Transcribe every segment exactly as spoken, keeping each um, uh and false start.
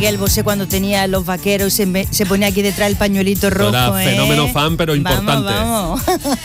Miguel Bosé cuando tenía los vaqueros y se, me, se ponía aquí detrás el pañuelito rojo. Era ¿eh? Fenómeno Fan, pero importante. Vamos, vamos.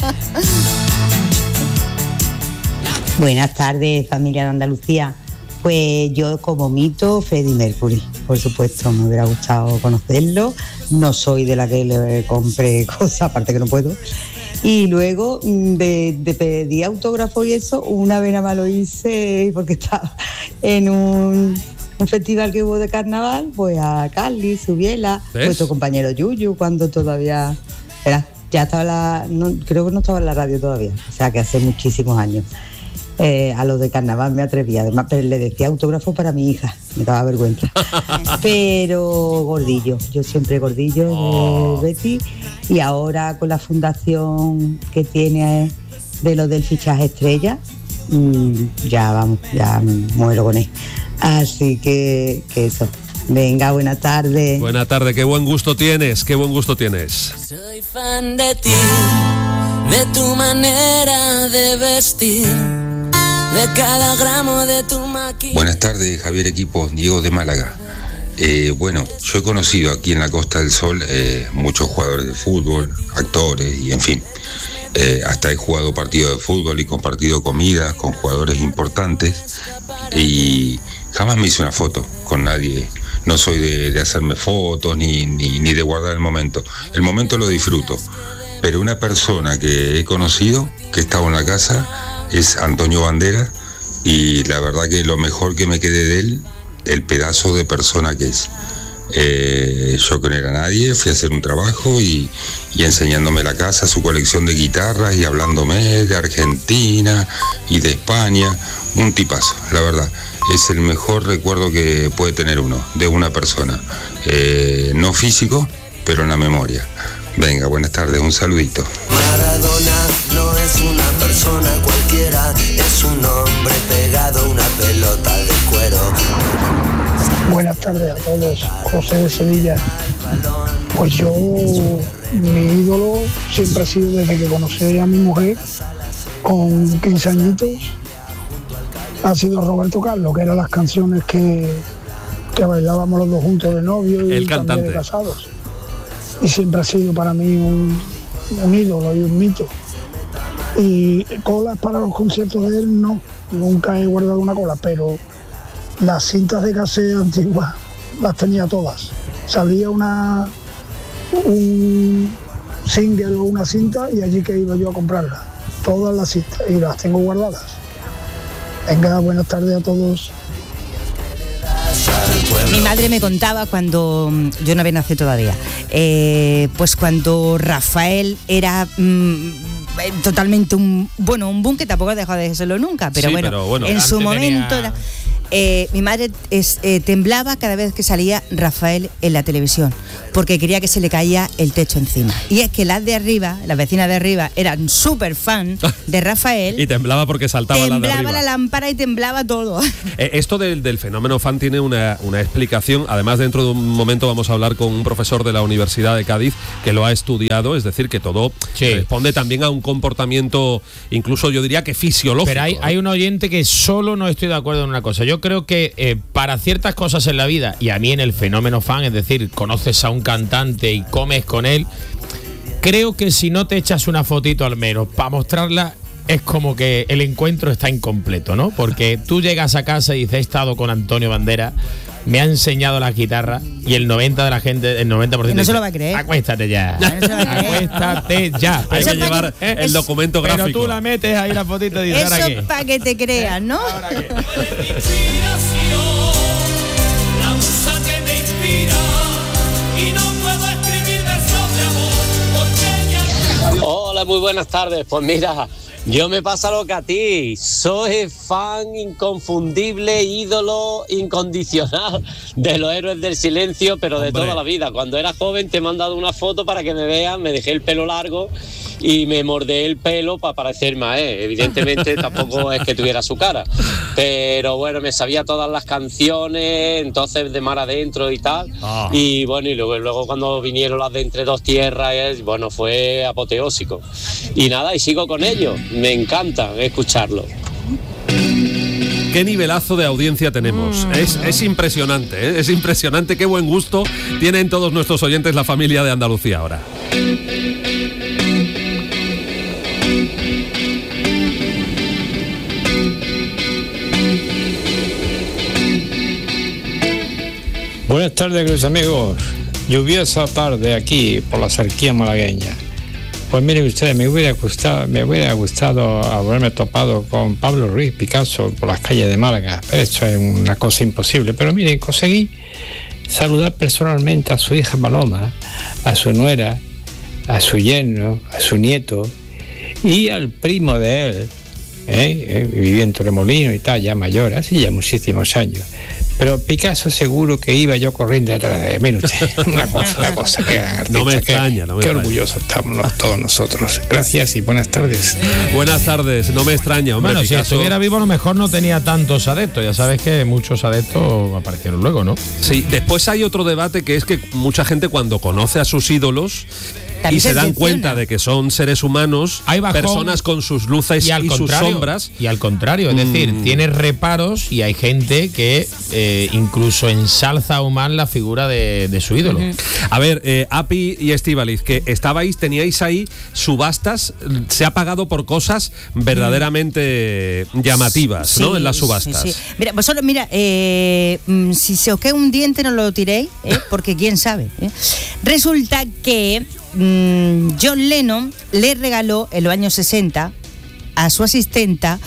Buenas tardes, familia de Andalucía. Pues yo como mito, Freddie Mercury, por supuesto, me hubiera gustado conocerlo. No soy de la que le compre cosas, aparte que no puedo. Y luego de, de pedir autógrafo y eso, una vez nada más lo hice porque estaba en un, un festival que hubo de carnaval, pues a Carly, Subiela, nuestro compañero Yuyu, cuando todavía era, ya estaba la, no, creo que no estaba en la radio todavía, o sea que hace muchísimos años. Eh, a los de carnaval me atrevía, además pero le decía autógrafo para mi hija, me daba vergüenza. Pero Gordillo, yo siempre Gordillo Oh. de Betty, y ahora con la fundación que tiene de lo del fichaje estrella, mmm, ya vamos, ya muero con él. Así que, que eso. Venga, buenas tardes. Buenas tardes, qué buen gusto tienes, qué buen gusto tienes. Soy fan de ti, de tu manera de vestir, de cada gramo de tu maquillaje. Buenas tardes, Javier Equipo, Diego de Málaga. Eh, bueno, yo he conocido aquí en la Costa del Sol eh, muchos jugadores de fútbol, actores y en fin. Eh, hasta he jugado partidos de fútbol y compartido comidas con jugadores importantes y jamás me hice una foto con nadie. No soy de, de hacerme fotos ni, ni, ni de guardar el momento. El momento lo disfruto. Pero una persona que he conocido, que estaba en la casa, es Antonio Banderas, y la verdad que lo mejor que me quedé de él, el pedazo de persona que es. Eh, yo que no era nadie, fui a hacer un trabajo y, y enseñándome la casa, su colección de guitarras y hablándome de Argentina y de España. Un tipazo, la verdad. Es el mejor recuerdo que puede tener uno de una persona. Eh, no físico, pero en la memoria. Venga, buenas tardes, un saludito. Maradona no es una persona cualquiera, es un hombre pegado a una pelota de cuero. Buenas tardes a todos, José de Sevilla. Pues yo, mi ídolo siempre ha sido desde que conocí a mi mujer, con quince añitos, ha sido Roberto Carlos, que eran las canciones que, que bailábamos los dos juntos de novio y El también cantante. de casados. Y siempre ha sido para mí un, un ídolo y un mito. Y colas para los conciertos de él no, nunca he guardado una cola, pero las cintas de cassette antiguas las tenía todas. Salía una un single o una cinta y allí que iba yo a comprarla. Todas las cintas y las tengo guardadas. Venga, buenas tardes a todos. Mi madre me contaba cuando yo no había nacido todavía, eh, pues cuando Rafael era mmm, totalmente un bueno un boom, que tampoco ha dejado de serlo nunca, pero, Sí, bueno, pero bueno, en su antes momento tenía- era- eh, mi madre es, eh, temblaba cada vez que salía Rafael en la televisión, porque quería que se le caía el techo encima. Y es que las de arriba, las vecinas de arriba, eran súper fan de Rafael. Y temblaba porque saltaba la de temblaba arriba. la lámpara y temblaba todo. Eh, esto del, del fenómeno fan tiene una, una explicación. Además, dentro de un momento vamos a hablar con un profesor de la Universidad de Cádiz que lo ha estudiado, es decir, que todo Sí. responde también a un comportamiento, incluso yo diría que fisiológico. Pero hay, ¿eh? hay un oyente que solo no estoy de acuerdo en una cosa. Yo creo que eh, para ciertas cosas en la vida, y a mí en el fenómeno fan, es decir, conoces a un cantante y comes con él, creo que si no te echas una fotito al menos para mostrarla, es como que el encuentro está incompleto, ¿no? Porque tú llegas a casa y dices, he estado con Antonio Banderas, me ha enseñado la guitarra, y el noventa de la gente, el noventa por ciento No se dice, lo va a creer. Acuéstate ya. No se lo va a creer. Acuéstate ya. Hay Eso que es para llevar que- el es- documento Pero gráfico. tú la metes ahí la fotito y dices, Eso ¿ahora es qué? para que te creas, ¿no? La musa que me inspira y no puedo escribir versos de amor porque ella... Hola, muy buenas tardes. Pues mira, yo me pasa lo que a ti. Soy fan inconfundible, ídolo incondicional de los Héroes del Silencio, pero de Hombre. toda la vida. Cuando era joven te he mandado una foto para que me vean, me dejé el pelo largo y me mordé el pelo para parecerme a él. Evidentemente tampoco es que tuviera su cara, pero bueno, me sabía todas las canciones, entonces de mar adentro y tal. Ah. Y bueno, y luego, luego cuando vinieron las de Entre dos tierras, es, bueno, fue apoteósico. Y nada, y sigo con ellos, me encanta escucharlo. qué nivelazo de audiencia tenemos. Mm. Es, es impresionante, ¿eh? Es impresionante. Qué buen gusto tienen todos nuestros oyentes, la familia de Andalucía ahora. Buenas tardes, queridos amigos. Lluviosa tarde aquí por la cerquía malagueña. Pues miren ustedes, me hubiera gustado, me hubiera gustado haberme topado con Pablo Ruiz Picasso por las calles de Málaga. Pero esto es una cosa imposible. Pero miren, conseguí saludar personalmente a su hija Paloma, a su nuera, a su yerno, a su nieto y al primo de él, ¿eh? ¿Eh? Vivía en Torremolinos y tal, ya mayor, hace ya muchísimos años. Pero Picasso seguro que iba yo corriendo detrás de mí. Una cosa, una cosa que no me extraña, no me Qué extraña. orgullosos estamos todos nosotros. Gracias y buenas tardes. Buenas tardes, no me extraña, hombre. Bueno, Picasso, si estuviera vivo a lo mejor no tenía tantos adeptos. Ya sabes que muchos adeptos aparecieron luego, ¿no? Sí, después hay otro debate que es que mucha gente cuando conoce a sus ídolos También y se, se dan decepciona. cuenta de que son seres humanos, Hay bajón, personas con sus luces y, y al sus contrario, sombras. Y al contrario, es decir, Mm. tiene reparos y hay gente que eh, incluso ensalza aún más la figura de, de su ídolo. Ujú. A ver, eh, Api y Estíbaliz, que estabais, teníais ahí subastas, se ha pagado por cosas verdaderamente llamativas, Sí, ¿no? En las subastas. sí, sí. Mira, vosotros, mira, eh, mm, si se os queda un diente no lo tiréis, ¿eh? Porque quién sabe. ¿eh? Resulta que mm, John Lennon le regaló en los años sesenta a su asistenta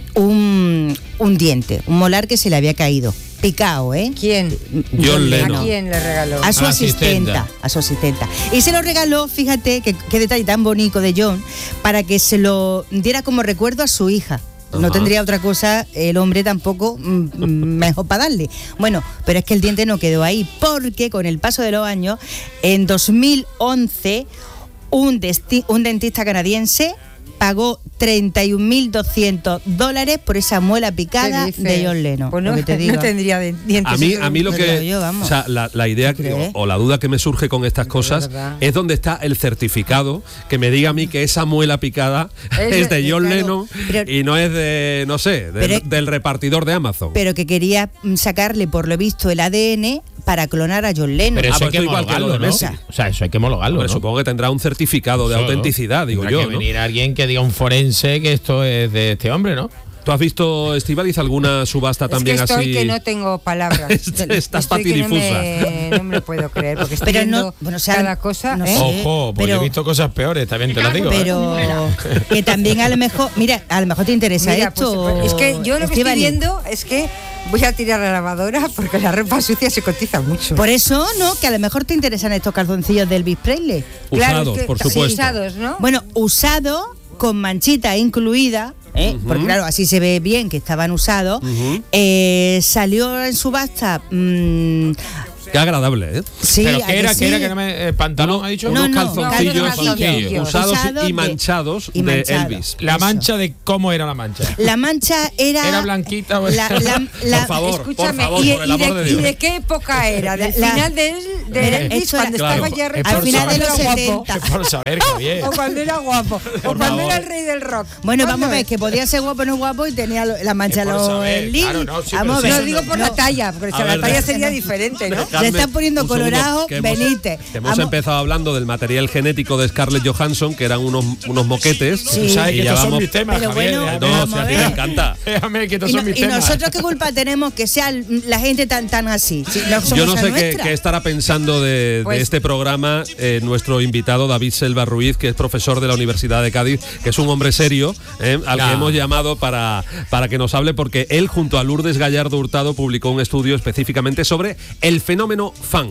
un, un diente, un molar que se le había caído. Picao, ¿eh? ¿Quién? John ¿A Lennon. quién le regaló? A su A la asistenta, asistenta. a su asistenta. Y se lo regaló, fíjate, que, qué detalle tan bonito de John, para que se lo diera como recuerdo a su hija. No Ajá. tendría otra cosa el hombre tampoco mm, mm, mejor para darle. Bueno, pero es que el diente no quedó ahí, porque con el paso de los años, en dos mil once, un, desti- un dentista canadiense pagó treinta y un mil doscientos dólares por esa muela picada ¿Qué dices? de John Lennon. Pues no, lo que te digo. no tendría de- dientes. A mí, eso a mí lo Pero que, yo, vamos. o sea, la, la idea que, o, o la duda que me surge con estas cosas verdad. es dónde está el certificado que me diga a mí que esa muela picada Es es de de- John claro. Lennon Pero- y no es de, no sé, del, Pero- del repartidor de Amazon. Pero que quería mm, sacarle, por lo visto, el A D N para clonar a John Lennon. Pero Ah, eso hay pues que esto igual que lo homologarlo, de ¿no? Messi. O sea, eso hay que homologarlo, Hombre, ¿no? supongo que tendrá un certificado de Eso, autenticidad, digo tendrá yo, que ¿no? venir alguien que diga un forense que esto es de este hombre, ¿no? ¿Tú has visto, Estíbaliz, alguna subasta Es también que estoy así? que no tengo palabras. Estás Estoy que no patidifusa. me, no me lo puedo creer, porque estoy Pero no- viendo bueno, o sea, cada cosa. no ¿eh? sé. Ojo, pues pero- yo he visto cosas peores, también te lo digo. ¿eh? Pero que también a lo mejor, mira, a lo mejor te interesa Mira, esto. pues, es que yo lo que estoy Estíbaliz. viendo es que voy a tirar la lavadora porque la ropa sucia se cotiza mucho. Por eso, ¿no? Que a lo mejor te interesan estos calzoncillos del Elvis Presley. Usados, es que- por sí, supuesto. usados, ¿no? Bueno, usado, con manchita incluida, ¿eh? Ujú. Porque claro, así se ve bien que estaban usados. Ujú. Eh, salió en subasta. mm, Qué agradable, ¿eh? sí, ¿Pero ¿a qué era? sí? ¿Qué era? ¿Que no me, eh, ¿Pantalón ha dicho? No, Unos no, calzoncillos calzoncillos usados, usados y de- manchados y de manchados. Elvis. La Eso. mancha de cómo era la mancha. La mancha era. ¿Era blanquita o la, la- la- Por favor, Escúchame, por favor, ¿y, por el y amor de, de y Dios. de qué época era? ¿Del La- final de, de Era- Elvis, esto cuando era- estaba Claro, ya es re- por al final de saber. los cuando era guapo? setenta. Es por saber, Javier. O cuando era guapo. O Por cuando favor. era el rey del rock. Bueno, ¿Cuándo vamos a ver, es? que podía ser guapo o no guapo y tenía lo- la mancha Es de por los saber, Elvis. claro, no, sí, Vamos a pero ver. No digo por No, la talla, porque A si la ver, talla de- sería diferente, ¿no? Se está poniendo un segundo, colorado, que hemos- venite. que hemos Vamos. empezado hablando del material genético de Scarlett Johansson, que eran unos, unos moquetes. Sí. Tú sabes Y que ya estos son vamos- mis temas, Pero Javier. bueno, déjame. No, vamos si a a ti ver. te encanta. Déjame que estos Y, son no- mis y temas. nosotros qué culpa tenemos que sea la gente tan tan así. Si no somos Yo no la sé qué, nuestra. qué estará pensando de, de Pues- este programa eh, nuestro invitado David Selva Ruiz, que es profesor de la Universidad de Cádiz, que es un hombre serio, eh, al Nah. que hemos llamado para, para que nos hable, porque él junto a Lourdes Gallardo Hurtado publicó un estudio específicamente sobre el fenómeno fan.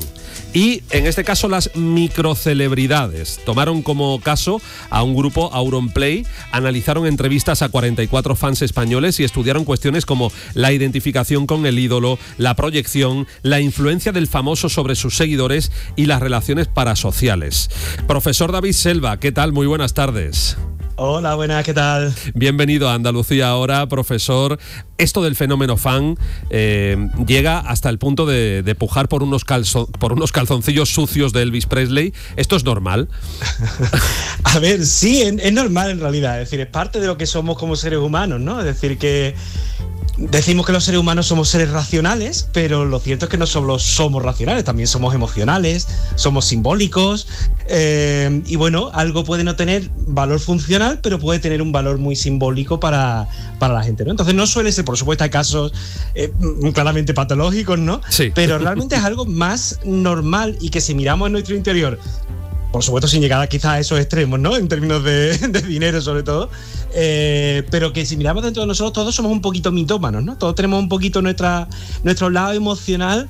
Y en este caso las microcelebridades. Tomaron como caso a un grupo, Auronplay, analizaron entrevistas a cuarenta y cuatro fans españoles y estudiaron cuestiones como la identificación con el ídolo, la proyección, la influencia del famoso sobre sus seguidores y las relaciones parasociales. Profesor David Selva, ¿qué tal? Muy buenas tardes. Hola, buenas, ¿qué tal? Bienvenido a Andalucía Ahora, profesor. Esto del fenómeno fan eh, llega hasta el punto de, de pujar por unos, calzo, por unos calzoncillos sucios de Elvis Presley. ¿Esto es normal? A ver, sí, es, es normal en realidad. Es decir, es parte de lo que somos como seres humanos, ¿no? Es decir, que, decimos que los seres humanos somos seres racionales, pero lo cierto es que no solo somos racionales, también somos emocionales, somos simbólicos, eh, y bueno, algo puede no tener valor funcional, pero puede tener un valor muy simbólico para, para la gente, ¿no? Entonces no suele ser, por supuesto hay casos eh, claramente patológicos, ¿no? Sí. Pero realmente es algo más normal y que si miramos en nuestro interior, por supuesto sin llegar quizás a esos extremos, ¿no? En términos de, de dinero sobre todo, eh, pero que si miramos dentro de nosotros todos somos un poquito mitómanos, ¿no? Todos tenemos un poquito nuestra, nuestro lado emocional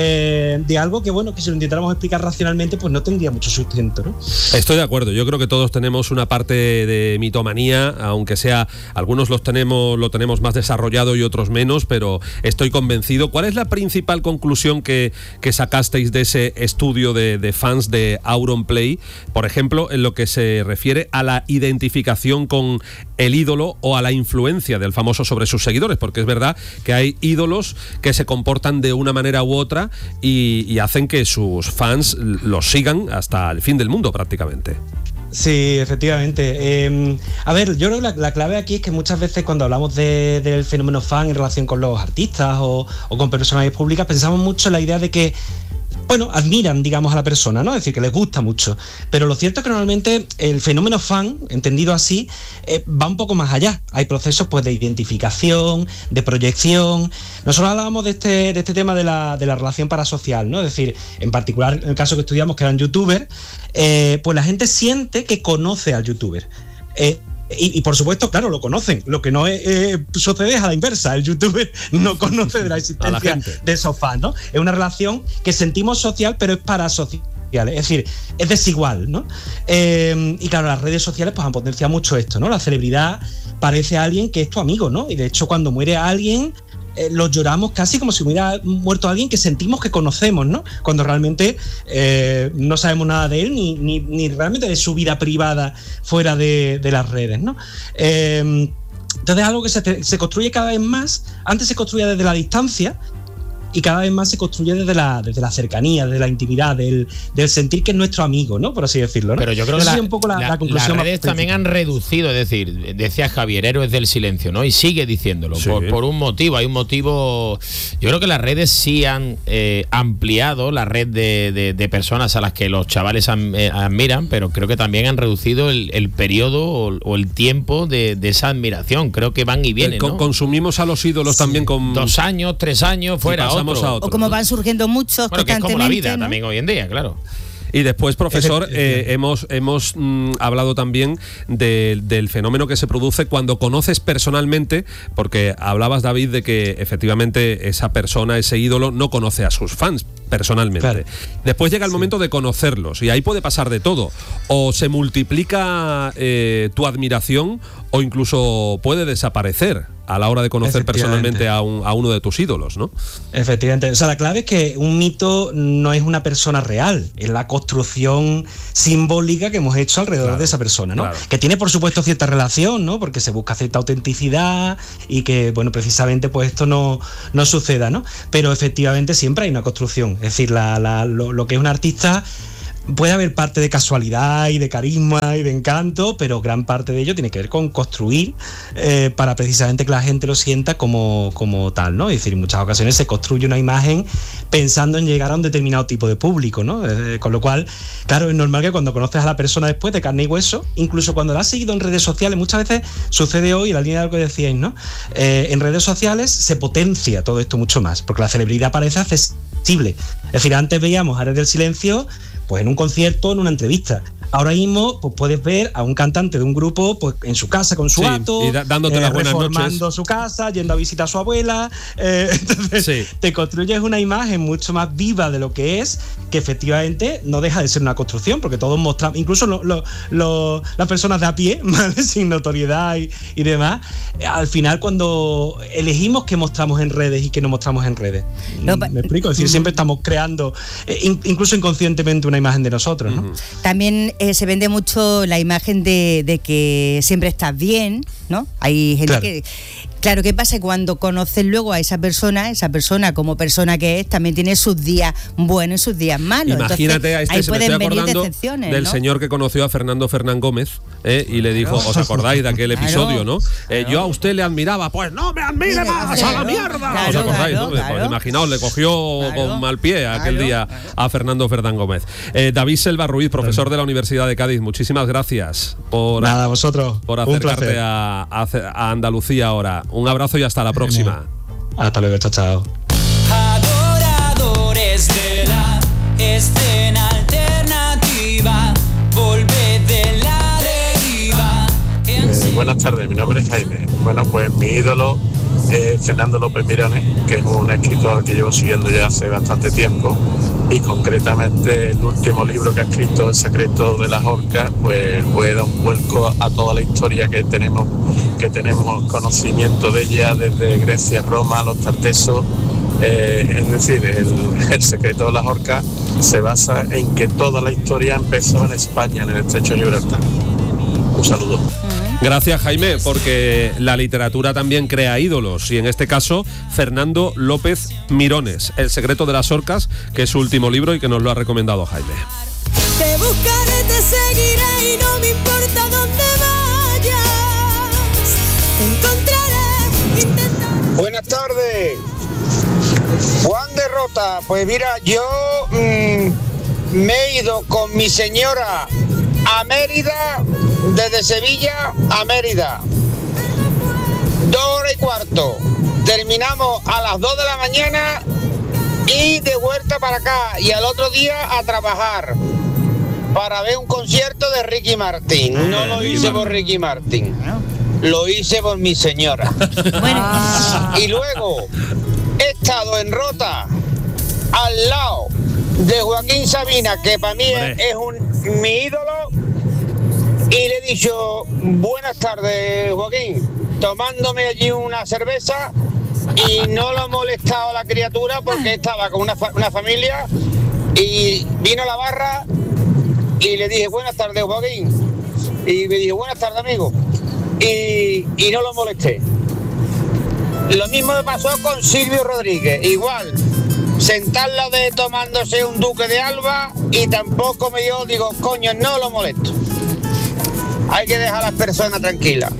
eh, de algo que, bueno, que si lo intentáramos explicar racionalmente, pues no tendría mucho sustento, ¿no? Estoy de acuerdo, yo creo que todos tenemos una parte de mitomanía, aunque sea, algunos los tenemos, lo tenemos más desarrollado y otros menos, pero estoy convencido. ¿Cuál es la principal conclusión que, que sacasteis de ese estudio de, de fans de Auronplay? Por ejemplo, en lo que se refiere a la identificación con el ídolo o a la influencia del famoso sobre sus seguidores, porque es verdad que hay ídolos que se comportan de una manera u otra y, y hacen que sus fans los sigan hasta el fin del mundo prácticamente. Sí, efectivamente. Eh, a ver, yo creo que la, la clave aquí es que muchas veces cuando hablamos de, del fenómeno fan en relación con los artistas o, o con personalidades públicas, pensamos mucho en la idea de que, bueno, admiran, digamos, a la persona, ¿no? Es decir, que les gusta mucho. Pero lo cierto es que normalmente el fenómeno fan, entendido así, eh, va un poco más allá. Hay procesos, pues, de identificación, de proyección. Nosotros hablábamos de este, de este tema de la, de la relación parasocial, ¿no? Es decir, en particular, en el caso que estudiamos, que eran youtubers, eh, pues la gente siente que conoce al youtuber. Eh, Y, y por supuesto, claro, lo conocen. Lo que no es, eh, sucede es a la inversa. El youtuber no conoce de la existencia de esos fans, ¿no? Es una relación que sentimos social, pero es parasocial. Es decir, es desigual, ¿no? Eh, y claro, las redes sociales pues han potenciado mucho esto, ¿no? La celebridad parece a alguien que es tu amigo, ¿no? Y de hecho, cuando muere alguien, Eh, lo lloramos casi como si hubiera muerto alguien que sentimos que conocemos, ¿no? Cuando realmente eh, no sabemos nada de él ni, ni, ni realmente de su vida privada fuera de, de las redes, ¿no? Eh, entonces es algo que se, se construye cada vez más. Antes se construía desde la distancia y cada vez más se construye desde la, desde la cercanía, desde la intimidad, del, del sentir que es nuestro amigo, ¿no? Por así decirlo, ¿no? Pero yo creo que Esa la, es un poco la, la, la conclusión. las redes también han reducido, es decir, decía Javier, héroes del silencio, ¿no? Y sigue diciéndolo, sí. por, por un motivo, hay un motivo. Yo creo que las redes sí han eh, ampliado la red de, de, de personas a las que los chavales am, eh, admiran, pero creo que también han reducido el, el periodo o, o el tiempo de, de esa admiración. Creo que van y vienen, ¿no? Consumimos a los ídolos sí. también con... Dos años, tres años, fuera, otro. A otro. O como van surgiendo muchos bueno, que es como la vida, ¿no? también hoy en día, claro. Y después, profesor, eh, hemos, hemos mm, hablado también de, del fenómeno que se produce cuando conoces personalmente, porque hablabas, David, de que efectivamente esa persona, ese ídolo, no conoce a sus fans personalmente. Claro. Después llega el sí. momento de conocerlos y ahí puede pasar de todo. O se multiplica eh, tu admiración o incluso puede desaparecer a la hora de conocer personalmente a, un, a uno de tus ídolos, ¿no? Efectivamente. O sea, la clave es que un mito no es una persona real, es la construcción simbólica que hemos hecho alrededor claro, de esa persona, ¿no? Claro. Que tiene, por supuesto, cierta relación, ¿no? Porque se busca cierta autenticidad y que, bueno, precisamente, pues esto no, no suceda, ¿no? Pero efectivamente siempre hay una construcción. Es decir, la, la, lo, lo que es un artista... Puede haber parte de casualidad y de carisma y de encanto, pero gran parte de ello tiene que ver con construir eh, para precisamente que la gente lo sienta como, como tal, ¿no? Es decir, en muchas ocasiones se construye una imagen pensando en llegar a un determinado tipo de público, ¿no? Eh, con lo cual, claro, es normal que cuando conoces a la persona después de carne y hueso, incluso cuando la has seguido en redes sociales, muchas veces sucede hoy, en la línea de lo que decíais, ¿no? Eh, en redes sociales se potencia todo esto mucho más, porque la celebridad parece accesible. Es decir, antes veíamos a Héroes del Silencio pues en un concierto, en una entrevista. Ahora mismo pues puedes ver a un cantante de un grupo pues en su casa con su sí, gato, y da, dándote eh, las buenas reformando noches. su casa, yendo a visitar a su abuela. Eh, entonces sí. te construyes una imagen mucho más viva de lo que es, que efectivamente no deja de ser una construcción, porque todos mostramos, incluso lo, lo, lo, las personas de a pie, ¿vale? Sin notoriedad y, y demás, eh, al final cuando elegimos qué mostramos en redes y qué no mostramos en redes. No, ¿Me explico? Es decir, siempre estamos creando, eh, in, incluso inconscientemente, una imagen de nosotros, ¿no? También eh, se vende mucho la imagen de, de que siempre estás bien, ¿no? Hay gente claro. que... Claro, ¿qué pasa? Cuando conoces luego a esa persona, esa persona como persona que es, también tiene sus días buenos y sus días malos. Imagínate Entonces, a este, ahí se me pueden estoy venir acordando decepciones, del ¿no? señor que conoció a Fernando Fernán Gómez, ¿eh? y le dijo, ¿os acordáis de aquel Claro. episodio, no? Eh, yo a usted le admiraba, pues no me admire Claro, más, a la claro, mierda. claro, ¿Os acordáis, claro, no? Pues claro. imaginaos, le cogió Claro, con mal pie aquel claro, día claro. a Fernando Fernán Gómez. Eh, David Selva Ruiz, profesor de la Universidad de Cádiz, muchísimas gracias por, Nada, vosotros. por Un acercarte placer. a, a, a Andalucía ahora. Un abrazo y hasta la próxima. Hasta luego, chao, chao. Adoradores de la escena alternativa, volve de la deriva. Eh, buenas tardes, mi nombre es Jaime. Bueno, pues mi ídolo es Fernando López Mirones, que es un escritor que llevo siguiendo ya hace bastante tiempo, y concretamente el último libro que ha escrito, El secreto de las orcas, pues puede dar un vuelco a toda la historia que tenemos, que tenemos conocimiento de ella desde Grecia, Roma, los tartesos. Eh, es decir, el, el secreto de las orcas se basa en que toda la historia empezó en España, en el estrecho de Gibraltar. Un saludo. Gracias, Jaime, porque la literatura también crea ídolos, y en este caso Fernando López Mirones, El secreto de las orcas, que es su último libro y que nos lo ha recomendado Jaime. Te buscaré, te seguiré y no me importa dónde vayas. Te encontraré, intentaré. Buenas tardes. Juan de Rota. Pues mira, yo mmm, me he ido con mi señora a Mérida, desde Sevilla a Mérida. Dos horas y cuarto. Terminamos a las dos de la mañana y de vuelta para acá. Y al otro día a trabajar para ver un concierto de Ricky Martin. No lo hice por Ricky Martin, lo hice por mi señora. Y luego he estado en Rota al lado de Joaquín Sabina, que para mí es, es un, mi ídolo, y le he dicho buenas tardes, Joaquín, tomándome allí una cerveza, y no lo ha molestado la criatura porque estaba con una, fa- una familia, y vino a la barra y le dije buenas tardes, Joaquín, y me dijo buenas tardes, amigo, y, y no lo molesté. Lo mismo me pasó con Silvio Rodríguez, igual, sentarla de tomándose un Duque de Alba, y tampoco me dio, digo, coño, no lo molesto. Hay que dejar a las personas tranquilas.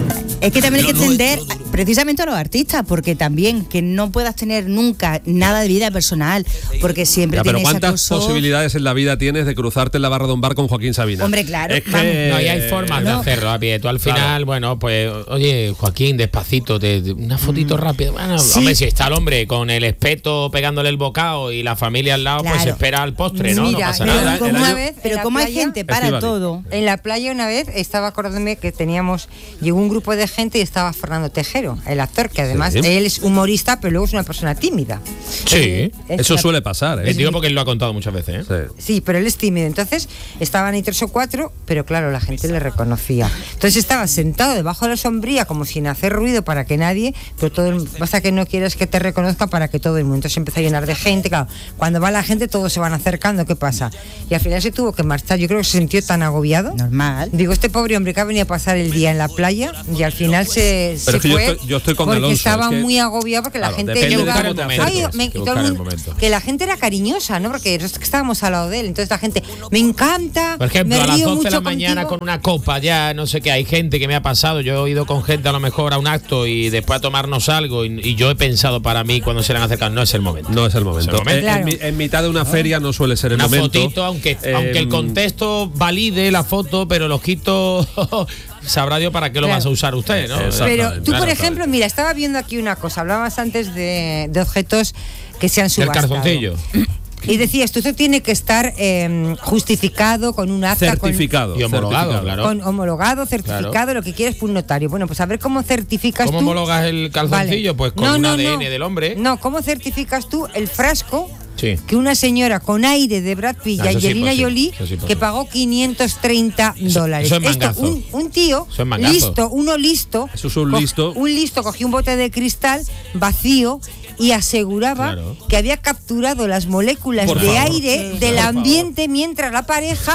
Es que también hay que entender precisamente a los artistas, porque también que no puedas tener nunca nada de vida personal, porque siempre Ya, pero tienes ¿cuántas acoso. posibilidades en la vida tienes de cruzarte en la barra de un bar con Joaquín Sabina? Hombre, claro, Es que, vamos. No, y hay formas de No. hacerlo a pie. Tú al final, Claro. bueno, pues, oye, Joaquín, despacito, te, te- una fotito rápida. Bueno, Sí. hombre, si está el hombre con el espeto pegándole el bocado y la familia al lado, pues Claro. espera al postre, ¿no? Mira, no pasa pero nada. como El una año- vez, Pero en la como hay playa- gente para Estíbaliz. todo. En la playa una vez estaba acordándome que teníamos, llegó un grupo de gente y estaba Fernando Tejero, el actor, que además Sí. él es humorista, pero luego es una persona tímida. Sí, Es eso una- suele pasar, les ¿eh? digo porque él lo ha contado muchas veces, ¿eh? Sí. Sí, pero él es tímido. Entonces estaban ahí tres o cuatro, pero claro, la gente le reconocía. Entonces estaba sentado debajo de la sombría como sin hacer ruido para que nadie, pero todo el, basta que no quieras que te reconozca para que todo el mundo. Entonces empieza a llenar de gente. Claro, cuando va la gente todos se van acercando, ¿qué pasa? Y al final se tuvo que marchar. Yo creo que se sintió tan agobiado. Normal. Digo, este pobre hombre que ha venido a pasar el día en la playa y al final se, Pero se es que yo fue estoy- yo estoy con porque Alonso, estaba es que- muy agobiado porque Claro, la gente depende de iba- cómo te Ay, acerques, me- que todo buscar el el mundo- momento. que la gente era cariñosa, ¿no? Porque nosotros que estábamos al lado de él, entonces la gente, me encanta, Por ejemplo, me a las río doce de la mucho mañana contigo. con una copa, ya no sé qué, hay gente que me ha pasado, yo he ido con gente a lo mejor a un acto y después a tomarnos algo, y, y yo he pensado para mí cuando se le han acercado, no es el momento. No es el momento. Es el momento. En- Claro. en, mi- en mitad de una feria no suele ser el Una momento. fotito, aunque, Eh, aunque el contexto valide la foto, pero los ojito sabrá Dios para qué lo Claro. vas a usar usted, ¿no? Exacto. Pero Exactamente. tú, por Claro, ejemplo, mira, estaba viendo aquí una cosa, hablabas antes de, de objetos que se han El subastado. calzoncillo. Y decías, tú, esto tiene que estar eh, justificado con un acta, con, certificado. Y homologado, certificado. claro. con homologado, certificado, Claro. lo que quieres por un notario. Bueno, pues a ver cómo certificas ¿Cómo tú. homologas el calzoncillo? Vale. Pues con No, un no, A D N no. del hombre. No, ¿cómo certificas tú el frasco Sí. que una señora con aire de Brad Pitt y Ah, eso sí es Angelina posible, Jolie eso sí es que posible. pagó quinientos treinta dólares? eso es Esto, mangazo. un, un tío Eso es mangazo. listo, uno listo, Eso es un co- listo. un listo cogió un bote de cristal vacío y aseguraba Claro. que había capturado las moléculas Por de favor. aire Sí. del Por ambiente mientras la pareja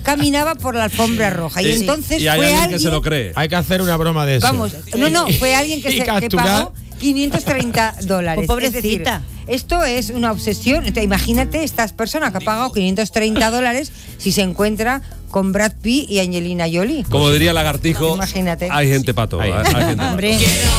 caminaba por la alfombra roja. Y, Y- entonces y hay fue alguien alguien... que se lo cree. Hay que hacer una broma de eso. Vamos, no, no, fue alguien que, Y se, que capturar. pagó quinientos treinta dólares. Pues Es decir, pobrecita. esto es una obsesión. Te- Imagínate estas personas que ha pagado quinientos treinta dólares si se encuentra con Brad Pitt y Angelina Jolie. Como diría Lagartijo, Imagínate. hay gente pato. Hay, hay gente pato. Hombre.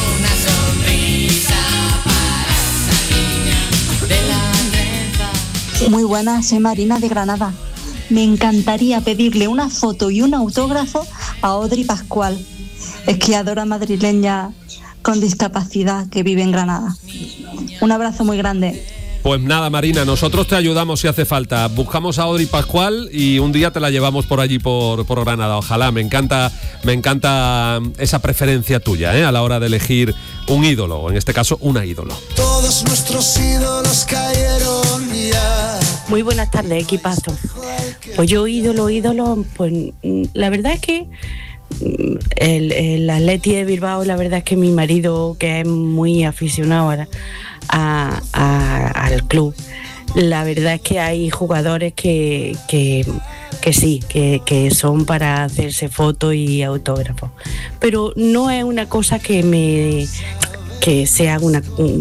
Muy buenas, soy Marina de Granada. Me encantaría pedirle una foto y un autógrafo a Audrey Pascual, esquiadora madrileña con discapacidad que vive en Granada. Un abrazo muy grande. Pues nada, Marina, nosotros te ayudamos si hace falta. Buscamos a Audrey Pascual y un día te la llevamos por allí, por, por Granada. Ojalá, me encanta, me encanta esa preferencia tuya, ¿eh? A la hora de elegir un ídolo, o en este caso, una ídolo. Todos nuestros ídolos cayeron ya. Muy buenas tardes, equipazo. Pues yo ídolo, ídolo, pues mm, la verdad es que mm, el, el Atleti de Bilbao, la verdad es que mi marido, que es muy aficionado a, a- a- al club, la verdad es que hay jugadores que, que, que sí, que, que son para hacerse fotos y autógrafos. Pero no es una cosa que me... que sea una,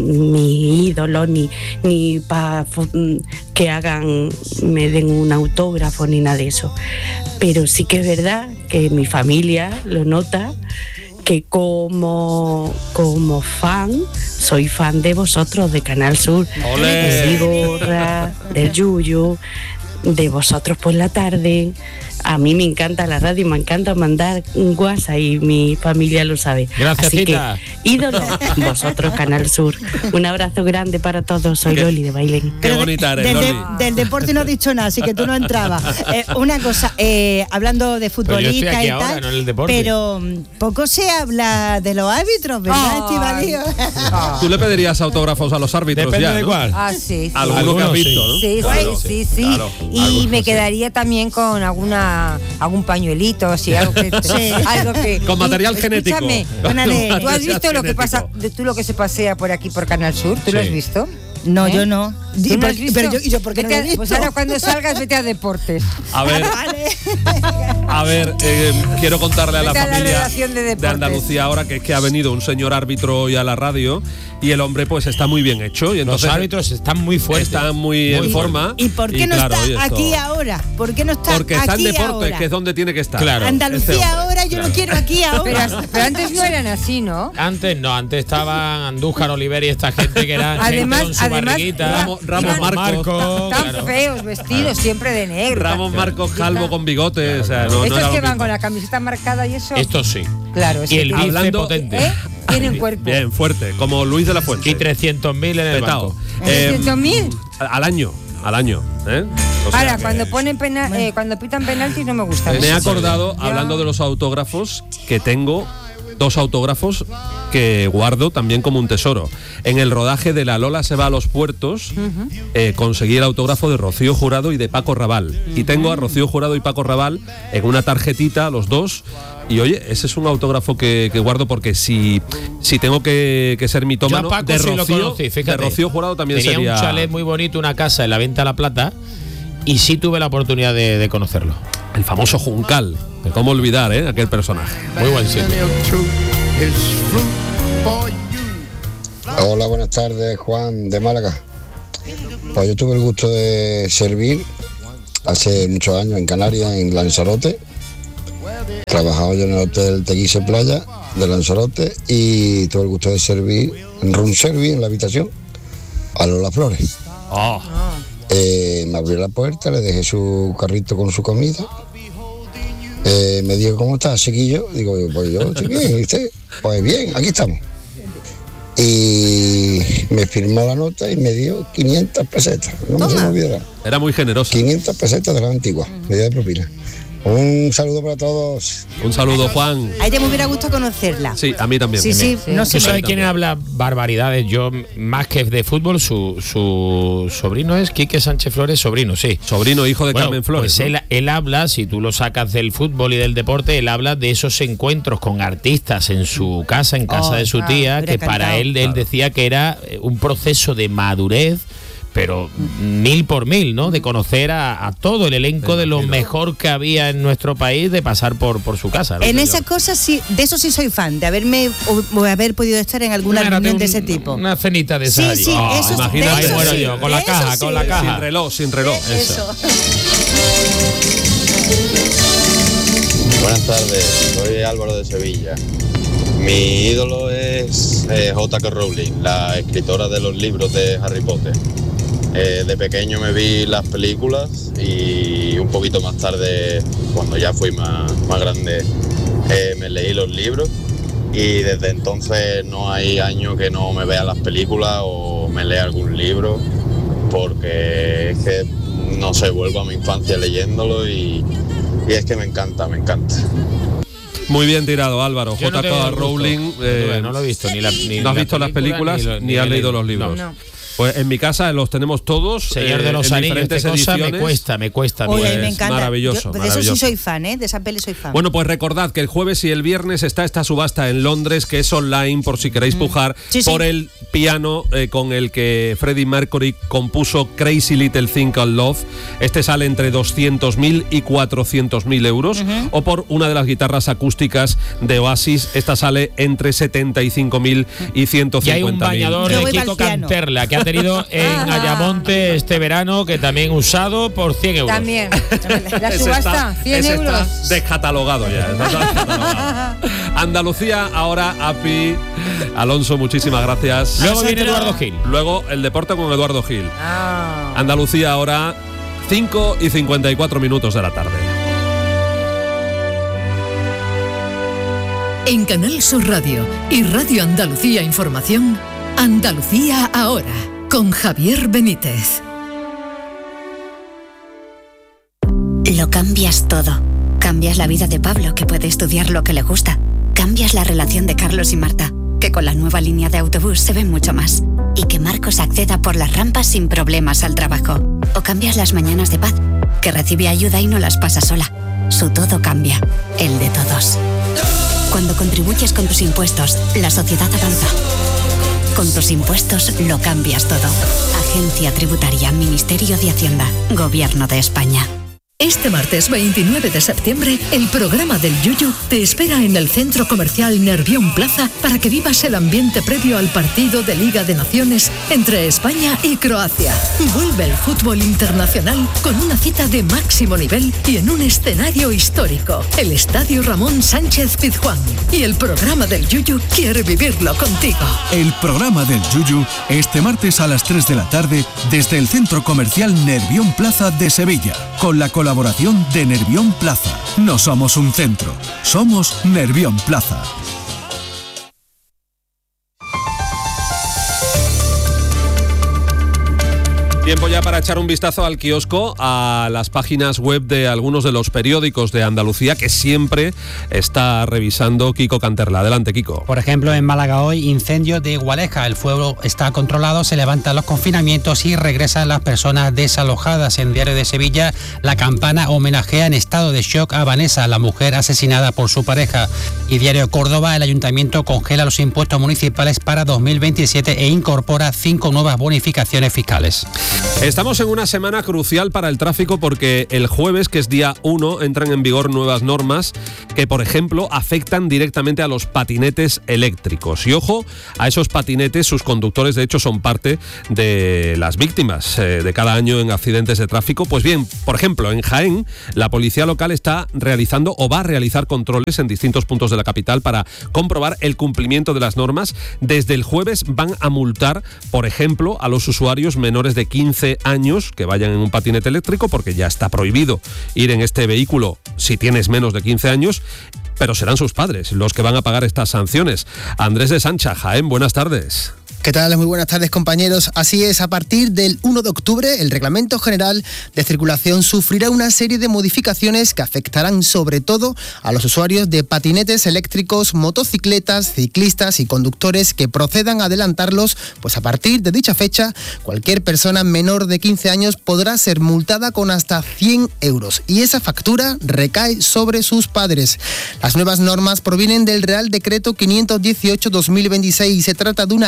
mi ídolo, ni, ni para que hagan, me den un autógrafo, ni nada de eso. Pero sí que es verdad que mi familia lo nota, que como, como fan, soy fan de vosotros, de Canal Sur, ¡Olé! de Vigorra, del Yuyu, de vosotros por la tarde. A mí me encanta la radio, me encanta mandar un WhatsApp y mi familia lo sabe. Gracias, Así Tita. que, ídolo, vosotros, Canal Sur. Un abrazo grande para todos. Soy Loli de Bailén. Qué bonita eres, Del, de- Loli. del deporte no has dicho nada, así que tú no entrabas. Eh, una cosa, eh, hablando de Pero yo estoy futbolistas aquí y ahora, tal, no en el deporte. pero mm, poco se habla de los árbitros, ¿verdad, Ay. Estivali? Tú le pedirías autógrafos a los árbitros Depende ya, de ¿no? cuál. Ah, sí, sí. Alguno que has Algunos, visto, sí. ¿no? Sí, Claro. sí, sí, sí. Claro. Y Algunos, me sí. quedaría también con alguna algún pañuelito, sí, algo que, Sí. algo que Con material y- genético. Escúchame, Con Ándale. ¿tú has material visto lo que genético. pasa, de tú lo que se pasea por aquí por Canal Sur? ¿Tú lo Sí. has visto? No, ¿Eh? yo no. ¿Tú Y no por- has visto? Pero yo, ¿y yo por qué no Vete lo he a- visto? Pues ahora cuando salgas vete a deportes. A ver, Vale. a ver, eh, quiero contarle a la Vete a la familia redacción de deportes. Andalucía ahora que es que ha venido un señor árbitro hoy a la radio y el hombre pues está muy bien hecho y Los entonces árbitros están muy fuertes. están muy, en Muy forma. ¿Y por qué no claro, está oye, esto- aquí ahora? ¿Por qué no está Porque está en aquí deporte, ahora? que es donde tiene que estar. Claro. Andalucía Este hombre, ahora, yo claro. lo quiero aquí Pero, ahora. pero antes no eran así, ¿no? Antes no, antes estaban Andújar, Oliver y esta gente que eran Además- gente con su además, barriguita. Ramos- Ramos Iban- Marcos. Tan claro. feos, vestidos siempre de negro. Ramos Marcos calvo con bigote, o sea, no, no Estos era que lo van mismo. con la camiseta marcada y eso. Esto sí. Claro, es Y que el tú- bíceps Hablando- potente. ¿Eh? Tienen cuerpo. Bien, fuerte, como Luis de la Fuente. Y trescientos mil en el Petao. banco. Eh, ¿trescientos mil? al año, al año. ¿eh? O sea Ahora, que- cuando ponen pena, eh, cuando pitan penaltis no me gusta. Me he acordado, Ya. hablando de los autógrafos, que tengo dos autógrafos que guardo también como un tesoro. En el rodaje de La Lola se va a los puertos, eh, conseguí el autógrafo de Rocío Jurado y de Paco Raval. Y tengo a Rocío Jurado y Paco Raval en una tarjetita, los dos. Y oye, ese es un autógrafo que, que guardo porque si, si tengo que, que ser Yo a mitómano, Paco de, sí lo Rocío, conocí, fíjate. de Rocío Jurado también Tenía sería... un chalet muy bonito, una casa en la Venta a la Plata, y sí tuve la oportunidad de, de conocerlo. El famoso Juncal. ¿Cómo olvidar, eh? Aquel personaje. Muy buen sitio. Hola, buenas tardes, Juan de Málaga. Pues yo tuve el gusto de servir hace muchos años en Canarias, en Lanzarote. Trabajaba yo en el Hotel Teguise Playa de Lanzarote y tuve el gusto de servir en room service en la habitación a Lola Flores. Oh. Eh, me abrió la puerta, le dejé su carrito con su comida. Eh, me dijo, ¿cómo estás, chiquillo? Digo, pues yo estoy bien, ¿y usted? Pues bien, aquí estamos. Y me firmó la nota y me dio quinientas pesetas, no me se me olvidará. Era muy generoso. quinientas pesetas de la antigua, me dio de propina. Un saludo para todos. Un saludo, Juan. A ella me hubiera gustado conocerla. Sí, a mí también. Sí, sí, no sé. ¿Tú sabes quién habla barbaridades? Yo, más que de fútbol, su, su sobrino es Quique Sánchez Flores, sobrino, sí. Sobrino, hijo de Bueno, Carmen Flores. Pues ¿no? él, él habla, si tú lo sacas del fútbol y del deporte, él habla de esos encuentros con artistas en su casa, en casa Oh, de su ah, tía, hubiera que para encantado. él, él decía que era un proceso de madurez pero mil por mil, ¿no? De conocer a, a todo el elenco de lo mejor que había en nuestro país, de pasar por, por su casa, ¿no? En esas cosas sí, de eso sí soy fan, de haberme o, o haber podido estar en alguna Mira, reunión un, de ese tipo. Una cenita de Sí, esas. sí, oh, eso, imagínate, de eso bueno, sí, yo, con la de caja, eso con la sí. caja. Sin reloj, sin reloj. Eso. Buenas tardes, soy Álvaro de Sevilla. Mi ídolo es eh, J K Rowling, la escritora de los libros de Harry Potter. Eh, de pequeño me vi las películas y un poquito más tarde, cuando ya fui más, más grande, eh, me leí los libros, y desde entonces no hay año que no me vea las películas o me lea algún libro, porque es que, no sé, vuelvo a mi infancia leyéndolo y, y es que me encanta, me encanta. Muy bien tirado, Álvaro. Yo no J K te- Rowling. eh, no lo he visto, ni la- ni no has la visto las película, películas ni ni, lo- ni has he leído leído. los libros. No. Pues en mi casa los tenemos todos. Señor eh, de los en Anillos, diferentes esta cosa me ediciones. cuesta, me cuesta. Oye, Pues me encanta. maravilloso, Yo- de eso maravilloso. sí soy fan, ¿eh? De esa peli soy fan. Bueno, pues recordad que el jueves y el viernes está esta subasta en Londres, que es online, por si queréis pujar Sí, sí. por el piano eh, con el que Freddie Mercury compuso Crazy Little Thing Called Love. Este sale entre doscientos mil y cuatrocientos mil euros. Ujú. O por una de las guitarras acústicas de Oasis. Esta sale entre setenta y cinco mil y ciento Y hay un cincuenta mil. bañador de Kiko Canterla que ha tenido en Ayamonte este verano, que también usado por cien euros. También. La Ese subasta, está- cien ese euros. Está descatalogado ya. está descatalogado. Andalucía, ahora API. Alonso, muchísimas gracias. Luego viene Eduardo Gil. Luego el deporte con Eduardo Gil. Ah. Andalucía, ahora cinco y cincuenta y cuatro minutos de la tarde. En Canal Sur Radio y Radio Andalucía Información, Andalucía ahora, con Javier Benítez. Lo cambias todo. Cambias la vida de Pablo, que puede estudiar lo que le gusta. Cambias la relación de Carlos y Marta, que con la nueva línea de autobús se ven mucho más. Y que Marcos acceda por las rampas sin problemas al trabajo. O cambias las mañanas de Paz, que recibe ayuda y no las pasa sola. Su todo cambia, el de todos. Cuando contribuyes con tus impuestos, la sociedad avanza. Con tus impuestos lo cambias todo. Agencia Tributaria, Ministerio de Hacienda, Gobierno de España. Este martes veintinueve de septiembre, el programa del Yuyu te espera en el Centro Comercial Nervión Plaza para que vivas el ambiente previo al partido de Liga de Naciones entre España y Croacia. Vuelve el fútbol internacional con una cita de máximo nivel y en un escenario histórico, el Estadio Ramón Sánchez Pizjuán. Y el programa del Yuyu quiere vivirlo contigo. El programa del Yuyu este martes a las tres de la tarde desde el Centro Comercial Nervión Plaza de Sevilla, con la colaboración de Nervión Plaza. No somos un centro, somos Nervión Plaza. Tiempo ya para echar un vistazo al kiosco, a las páginas web de algunos de los periódicos de Andalucía que siempre está revisando Kiko Canterla. Adelante, Kiko. Por ejemplo, en Málaga hoy, incendio de Gualeja. El fuego está controlado, se levantan los confinamientos y regresan las personas desalojadas. En Diario de Sevilla, La Campana homenajea en estado de shock a Vanessa, la mujer asesinada por su pareja. Y Diario Córdoba, el ayuntamiento congela los impuestos municipales para dos mil veintisiete e incorpora cinco nuevas bonificaciones fiscales. Estamos en una semana crucial para el tráfico porque el jueves, que es día uno, entran en vigor nuevas normas que, por ejemplo, afectan directamente a los patinetes eléctricos. Y ojo, a esos patinetes, sus conductores de hecho son parte de las víctimas eh, de cada año en accidentes de tráfico. Pues bien, por ejemplo, en Jaén, la policía local está realizando o va a realizar controles en distintos puntos de la capital para comprobar el cumplimiento de las normas. Desde el jueves van a multar, por ejemplo, a los usuarios menores de quince años que vayan en un patinete eléctrico, porque ya está prohibido ir en este vehículo si tienes menos de quince años, pero serán sus padres los que van a pagar estas sanciones. Andrés de Sancha, Jaén, buenas tardes. ¿Qué tal? Muy buenas tardes, compañeros. Así es, a partir del uno de octubre, el Reglamento General de Circulación sufrirá una serie de modificaciones que afectarán sobre todo a los usuarios de patinetes eléctricos, motocicletas, ciclistas y conductores que procedan a adelantarlos, pues a partir de dicha fecha, cualquier persona menor de quince años podrá ser multada con hasta cien euros y esa factura recae sobre sus padres. Las nuevas normas provienen del Real Decreto quinientos dieciocho barra dos mil veintiséis y se trata de una actualización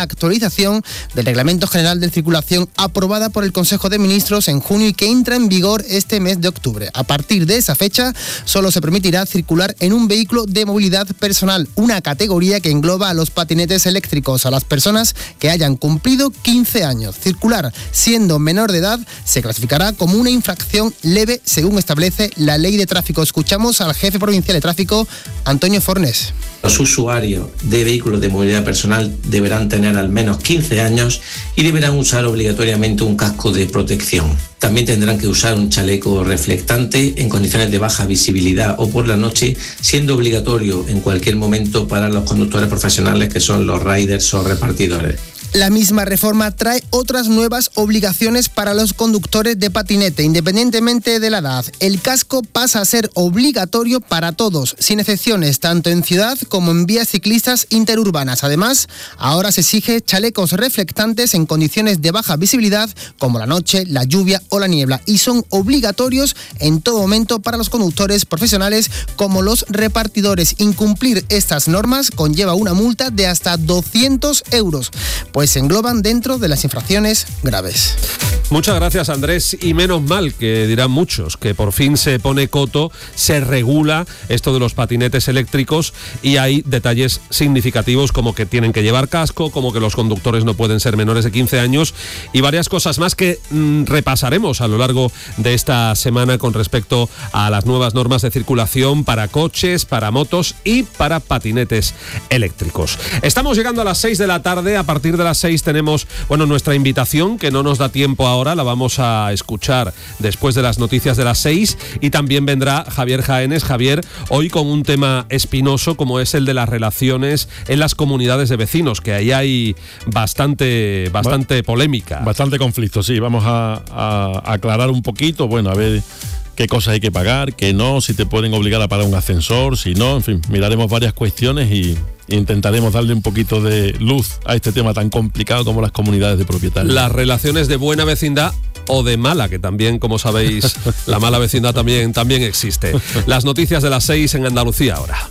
actualización del Reglamento General de Circulación aprobada por el Consejo de Ministros en junio y que entra en vigor este mes de octubre. A partir de esa fecha, solo se permitirá circular en un vehículo de movilidad personal, una categoría que engloba a los patinetes eléctricos, a las personas que hayan cumplido quince años. Circular siendo menor de edad se clasificará como una infracción leve, según establece la Ley de Tráfico. Escuchamos al jefe provincial de tráfico, Antonio Fornés. Los usuarios de vehículos de movilidad personal deberán tener al menos quince años y deberán usar obligatoriamente un casco de protección. También tendrán que usar un chaleco reflectante en condiciones de baja visibilidad o por la noche, siendo obligatorio en cualquier momento para los conductores profesionales que son los riders o repartidores. La misma reforma trae otras nuevas obligaciones para los conductores de patinete, independientemente de la edad. El casco pasa a ser obligatorio para todos, sin excepciones, tanto en ciudad como en vías ciclistas interurbanas. Además, ahora se exige chalecos reflectantes en condiciones de baja visibilidad, como la noche, la lluvia o la niebla, y son obligatorios en todo momento para los conductores profesionales como los repartidores. Incumplir estas normas conlleva una multa de hasta doscientos euros. Pues se engloban dentro de las infracciones graves. Muchas gracias, Andrés, y menos mal, que dirán muchos, que por fin se pone coto, se regula esto de los patinetes eléctricos y hay detalles significativos como que tienen que llevar casco, como que los conductores no pueden ser menores de quince años y varias cosas más que mmm, repasaremos a lo largo de esta semana con respecto a las nuevas normas de circulación para coches, para motos y para patinetes eléctricos. Estamos llegando a las seis de la tarde. A partir de las seis tenemos, bueno, nuestra invitación, que no nos da tiempo ahora, la vamos a escuchar después de las noticias de las seis, y también vendrá Javier Jaénes. Javier, hoy con un tema espinoso como es el de las relaciones en las comunidades de vecinos, que ahí hay bastante, bastante polémica. Bastante conflicto, sí. Vamos a, a aclarar un poquito, bueno, a ver qué cosas hay que pagar, qué no, si te pueden obligar a pagar un ascensor, si no, en fin, miraremos varias cuestiones y intentaremos darle un poquito de luz a este tema tan complicado como las comunidades de propietarios. Las relaciones de buena vecindad o de mala, que también, como sabéis, la mala vecindad también, también existe. Las noticias de las seis en Andalucía ahora.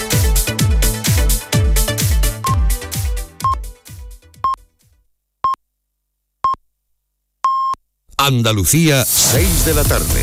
Andalucía, seis de la tarde.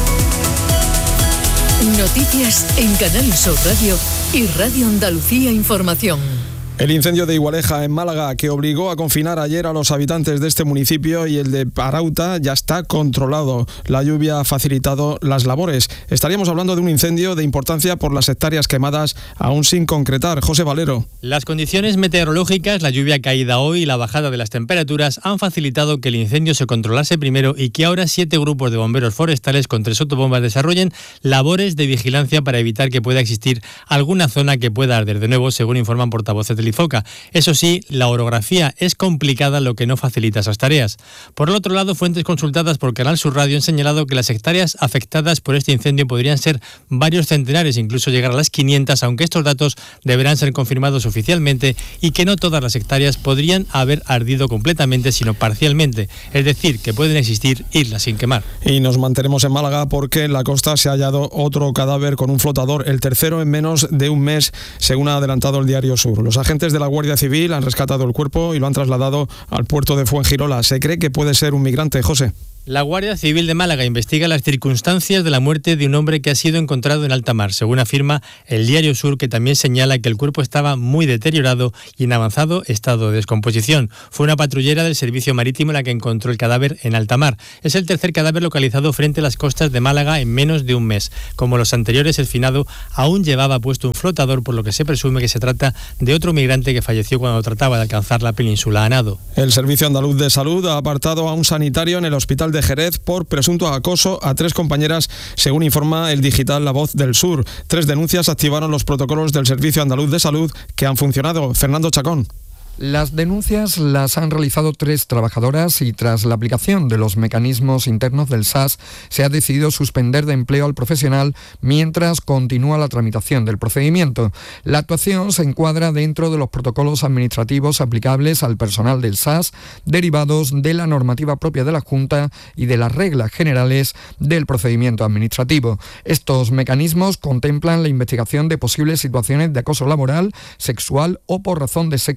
Noticias en Canal Sur Radio y Radio Andalucía Información. El incendio de Igualeja en Málaga, que obligó a confinar ayer a los habitantes de este municipio, y el de Parauta ya está controlado. La lluvia ha facilitado las labores. Estaríamos hablando de un incendio de importancia por las hectáreas quemadas, aún sin concretar. José Valero. Las condiciones meteorológicas, la lluvia caída hoy y la bajada de las temperaturas han facilitado que el incendio se controlase primero y que ahora siete grupos de bomberos forestales con tres autobombas desarrollen labores de vigilancia para evitar que pueda existir alguna zona que pueda arder de nuevo, según informan portavoces del IFOCA. Eso sí, la orografía es complicada, lo que no facilita esas tareas. Por el otro lado, fuentes consultadas por Canal Sur Radio han señalado que las hectáreas afectadas por este incendio podrían ser varios centenares, incluso llegar a las quinientas, aunque estos datos deberán ser confirmados oficialmente, y que no todas las hectáreas podrían haber ardido completamente, sino parcialmente, es decir, que pueden existir islas sin quemar. Y nos mantenemos en Málaga porque en la costa se ha hallado otro cadáver con un flotador, el tercero en menos de un mes, según ha adelantado el Diario Sur. Los agentes de la Guardia Civil han rescatado el cuerpo y lo han trasladado al puerto de Fuengirola. Se cree que puede ser un migrante, José. La Guardia Civil de Málaga investiga las circunstancias de la muerte de un hombre que ha sido encontrado en alta mar, según afirma el Diario Sur, que también señala que el cuerpo estaba muy deteriorado y en avanzado estado de descomposición. Fue una patrullera del Servicio Marítimo la que encontró el cadáver en alta mar. Es el tercer cadáver localizado frente a las costas de Málaga en menos de un mes. Como los anteriores, el finado aún llevaba puesto un flotador, por lo que se presume que se trata de otro migrante que falleció cuando trataba de alcanzar la península a nado. El Servicio Andaluz de Salud ha apartado a un sanitario en el hospital de Jerez por presunto acoso a tres compañeras, según informa el digital La Voz del Sur. Tres denuncias activaron los protocolos del Servicio Andaluz de Salud que han funcionado. Fernando Chacón. Las denuncias las han realizado tres trabajadoras y tras la aplicación de los mecanismos internos del S A S se ha decidido suspender de empleo al profesional mientras continúa la tramitación del procedimiento. La actuación se encuadra dentro de los protocolos administrativos aplicables al personal del S A S derivados de la normativa propia de la Junta y de las reglas generales del procedimiento administrativo. Estos mecanismos contemplan la investigación de posibles situaciones de acoso laboral, sexual o por razón de sexo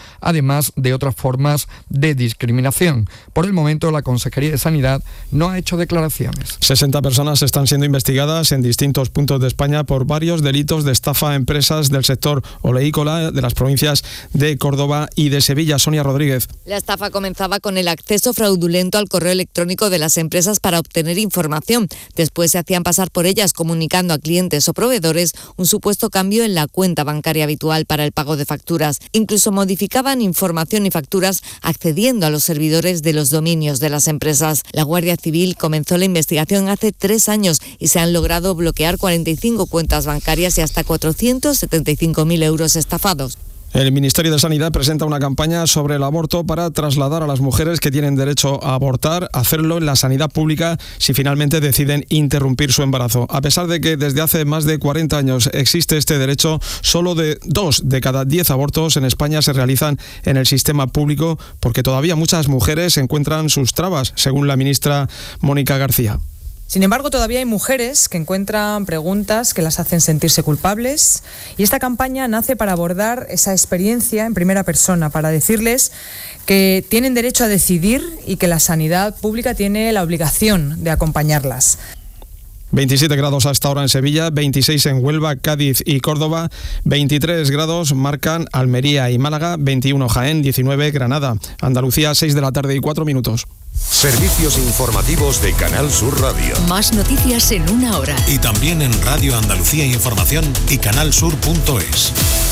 además de otras formas de discriminación. Por el momento, la Consejería de Sanidad no ha hecho declaraciones. sesenta personas están siendo investigadas en distintos puntos de España por varios delitos de estafa a empresas del sector oleícola de las provincias de Córdoba y de Sevilla. Sonia Rodríguez. La estafa comenzaba con el acceso fraudulento al correo electrónico de las empresas para obtener información. Después se hacían pasar por ellas comunicando a clientes o proveedores un supuesto cambio en la cuenta bancaria habitual para el pago de facturas. Incluso modificaban información y facturas accediendo a los servidores de los dominios de las empresas. La Guardia Civil comenzó la investigación hace tres años y se han logrado bloquear cuarenta y cinco cuentas bancarias y hasta cuatrocientos setenta y cinco mil euros estafados. El Ministerio de Sanidad presenta una campaña sobre el aborto para trasladar a las mujeres que tienen derecho a abortar, a hacerlo en la sanidad pública si finalmente deciden interrumpir su embarazo. A pesar de que desde hace más de cuarenta años existe este derecho, solo de dos de cada diez abortos en España se realizan en el sistema público porque todavía muchas mujeres encuentran sus trabas, según la ministra Mónica García. Sin embargo, todavía hay mujeres que encuentran preguntas que las hacen sentirse culpables y esta campaña nace para abordar esa experiencia en primera persona, para decirles que tienen derecho a decidir y que la sanidad pública tiene la obligación de acompañarlas. veintisiete grados a esta hora en Sevilla, veintiséis en Huelva, Cádiz y Córdoba, veintitrés grados marcan Almería y Málaga, veintiuno Jaén, diecinueve Granada. Andalucía, seis de la tarde y cuatro minutos. Servicios informativos de Canal Sur Radio. Más noticias en una hora. Y también en Radio Andalucía Información y canalsur punto es.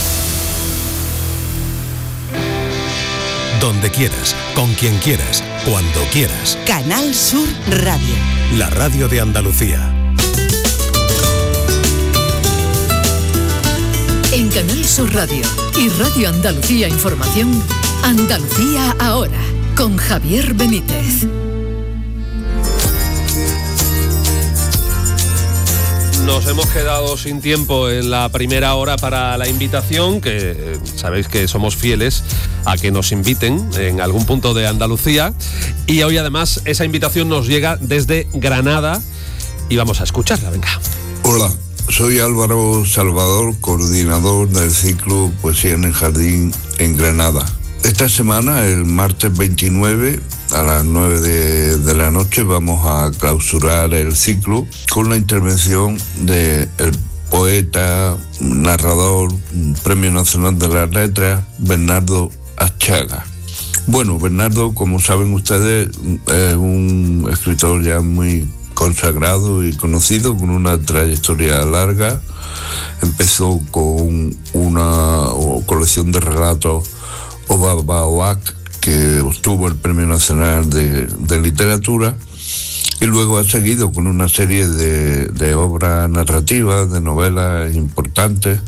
Donde quieras, con quien quieras, cuando quieras. Canal Sur Radio. La radio de Andalucía. En Canal Sur Radio y Radio Andalucía Información, Andalucía ahora, con Javier Benítez. Nos hemos quedado sin tiempo en la primera hora para la invitación, que eh, sabéis que somos fieles a que nos inviten en algún punto de Andalucía. Y hoy además esa invitación nos llega desde Granada y vamos a escucharla, venga. Hola, soy Álvaro Salvador, coordinador del ciclo Poesía en el Jardín en Granada. Esta semana, el martes veintinueve, a las nueve de, de la noche, vamos a clausurar el ciclo con la intervención del poeta, narrador, Premio Nacional de las Letras, Bernardo Achaga. Bueno, Bernardo, como saben ustedes, es un escritor ya muy consagrado y conocido, con una trayectoria larga. Empezó con una colección de relatos, Obabaoac, que obtuvo el Premio Nacional de, de Literatura, y luego ha seguido con una serie de, de obras narrativas, de novelas importantes,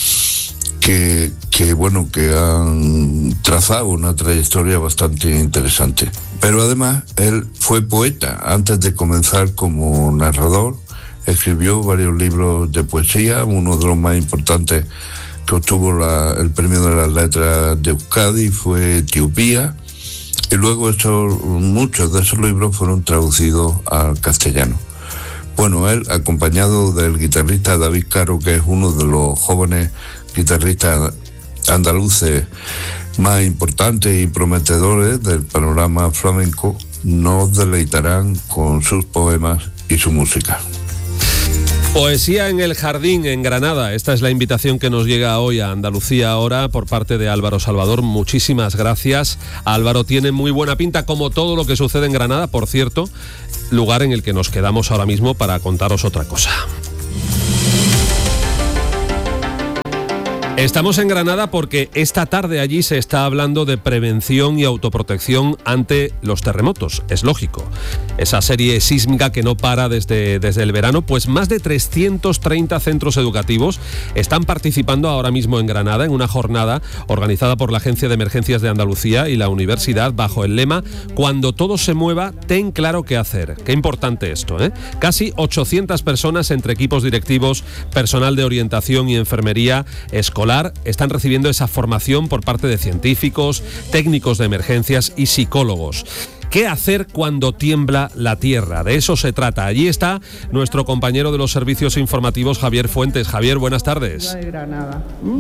que, que, bueno, que han trazado una trayectoria bastante interesante. Pero además, él fue poeta. Antes de comenzar como narrador, escribió varios libros de poesía, uno de los más importantes que obtuvo la, el Premio de las Letras de Euskadi fue Etiopía, y luego esos, muchos de esos libros fueron traducidos al castellano. Bueno, él, acompañado del guitarrista David Caro, que es uno de los jóvenes guitarristas andaluces más importantes y prometedores del panorama flamenco, nos deleitarán con sus poemas y su música. Poesía en el Jardín, en Granada. Esta es la invitación que nos llega hoy a Andalucía ahora por parte de Álvaro Salvador. Muchísimas gracias. Álvaro tiene muy buena pinta, como todo lo que sucede en Granada, por cierto, lugar en el que nos quedamos ahora mismo para contaros otra cosa. Estamos en Granada porque esta tarde allí se está hablando de prevención y autoprotección ante los terremotos. Es lógico. Esa serie sísmica que no para desde, desde el verano, pues más de trescientos treinta centros educativos están participando ahora mismo en Granada en una jornada organizada por la Agencia de Emergencias de Andalucía y la Universidad bajo el lema "Cuando todo se mueva, ten claro qué hacer". Qué importante esto, ¿eh? Casi ochocientas personas entre equipos directivos, personal de orientación y enfermería escolar están recibiendo esa formación por parte de científicos, técnicos de emergencias y psicólogos. ¿Qué hacer cuando tiembla la tierra? De eso se trata. Allí está nuestro compañero de los servicios informativos, Javier Fuentes. Javier, buenas tardes. De Granada.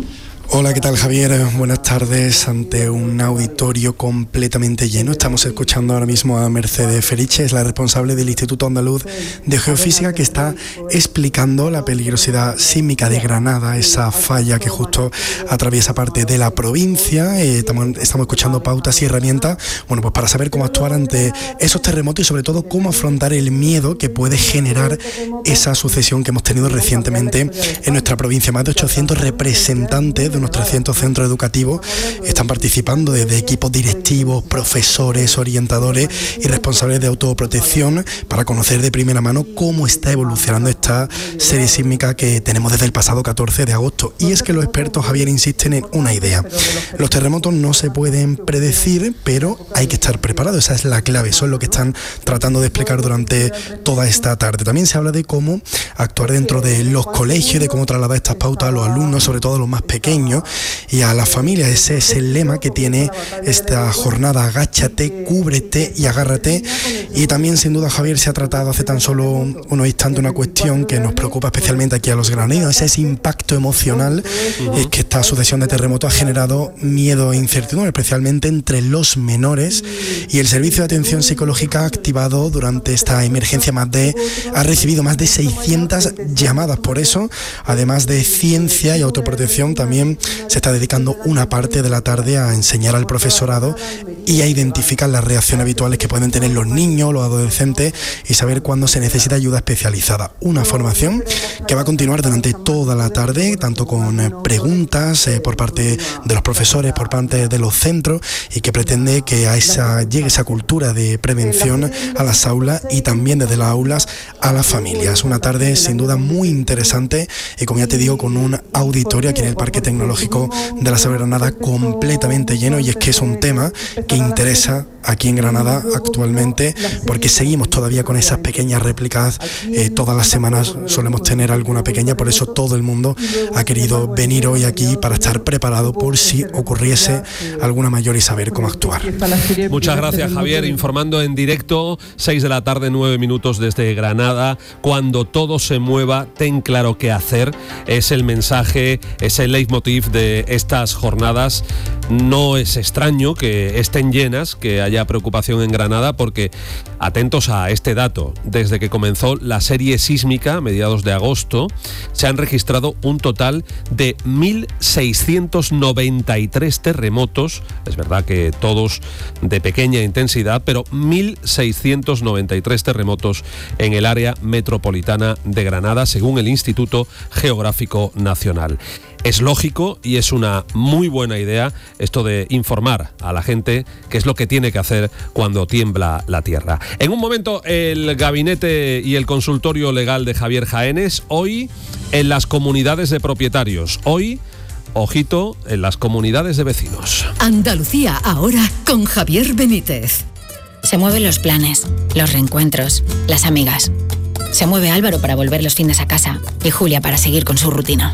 Hola, ¿qué tal, Javier? Buenas tardes. Ante un auditorio completamente lleno, estamos escuchando ahora mismo a Mercedes Feriche, es la responsable del Instituto Andaluz de Geofísica, que está explicando la peligrosidad sísmica de Granada, esa falla que justo atraviesa parte de la provincia. Eh, estamos, estamos escuchando pautas y herramientas, bueno, pues para saber cómo actuar ante esos terremotos y sobre todo cómo afrontar el miedo que puede generar esa sucesión que hemos tenido recientemente en nuestra provincia. Más de ochocientos representantes de unos trescientos centros educativos están participando, desde equipos directivos, profesores, orientadores y responsables de autoprotección, para conocer de primera mano cómo está evolucionando esta serie sísmica que tenemos desde el pasado catorce de agosto. Y es que los expertos, Javier, insisten en una idea: los terremotos no se pueden predecir, pero hay que estar preparados. Esa es la clave, eso es lo que están tratando de explicar durante toda esta tarde. También se habla de cómo actuar dentro de los colegios, de cómo trasladar estas pautas a los alumnos, sobre todo a los más pequeños, y a las familias. Ese es el lema que tiene esta jornada: agáchate, cúbrete y agárrate. Y también, sin duda, Javier, se ha tratado hace tan solo unos instantes una cuestión que nos preocupa especialmente aquí a los granadinos: ese, ese impacto emocional. Uh-huh. Es que esta sucesión de terremotos ha generado miedo e incertidumbre, especialmente entre los menores, y el Servicio de Atención Psicológica ha activado durante esta emergencia más de, ha recibido más de seiscientas llamadas. Por eso, además de ciencia y autoprotección, también se está dedicando una parte de la tarde a enseñar al profesorado y a identificar las reacciones habituales que pueden tener los niños, los adolescentes, y saber cuándo se necesita ayuda especializada. Una formación que va a continuar durante toda la tarde, tanto con preguntas eh, por parte de los profesores, por parte de los centros, y que pretende que a esa, llegue esa cultura de prevención a las aulas y también desde las aulas a las familias. Una tarde sin duda muy interesante, y como ya te digo, con un auditorio aquí en el Parque Tecnológico de la Sagrada Granada completamente lleno. Y es que es un tema que interesa aquí en Granada actualmente, porque seguimos todavía con esas pequeñas réplicas. Eh, todas las semanas solemos tener alguna pequeña, por eso todo el mundo ha querido venir hoy aquí para estar preparado por si ocurriese alguna mayor y saber cómo actuar. Muchas gracias, Javier, informando en directo, seis de la tarde, nueve minutos desde Granada. Cuando todo se mueva, ten claro qué hacer. Es el mensaje, es el leitmotiv de estas jornadas. No es extraño que estén llenas, que haya preocupación en Granada, porque, atentos a este dato, desde que comenzó la serie sísmica a mediados de agosto, se han registrado un total de mil seiscientos noventa y tres terremotos. Es verdad que todos de pequeña intensidad, pero mil seiscientos noventa y tres terremotos en el área metropolitana de Granada, según el Instituto Geográfico Nacional. Es lógico y es una muy buena idea esto de informar a la gente qué es lo que tiene que hacer cuando tiembla la tierra. En un momento, el gabinete y el consultorio legal de Javier Jaénes, hoy en las comunidades de propietarios. Hoy, ojito, en las comunidades de vecinos. Andalucía ahora con Javier Benítez. Se mueven los planes, los reencuentros, las amigas. Se mueve Álvaro para volver los fines a casa y Julia para seguir con su rutina.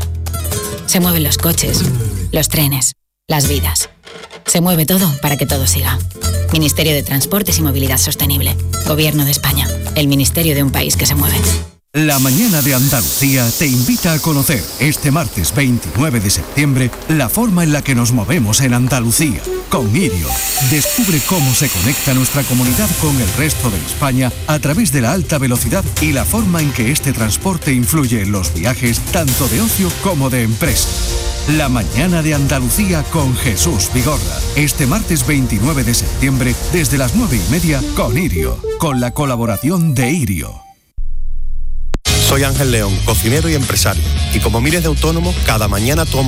Se mueven los coches, los trenes, las vidas. Se mueve todo para que todo siga. Ministerio de Transportes y Movilidad Sostenible. Gobierno de España. El ministerio de un país que se mueve. La mañana de Andalucía te invita a conocer este martes veintinueve de septiembre la forma en la que nos movemos en Andalucía. Con Irio, descubre cómo se conecta nuestra comunidad con el resto de España a través de la alta velocidad y la forma en que este transporte influye en los viajes tanto de ocio como de empresa. La mañana de Andalucía con Jesús Vigorra. Este martes veintinueve de septiembre desde las nueve y media con Irio, con la colaboración de Irio. Soy Ángel León, cocinero y empresario, y como miles de autónomos, cada mañana tomo